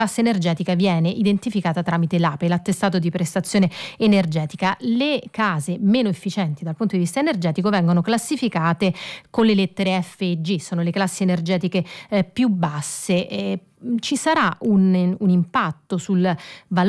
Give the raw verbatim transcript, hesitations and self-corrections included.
classe energetica viene identificata tramite l'A P E, l'attestato di prestazione energetica. Le case meno efficienti dal punto di vista energetico vengono classificate con le lettere F e G, sono le classi energetiche eh, più basse. Eh, ci sarà un, un impatto sul valore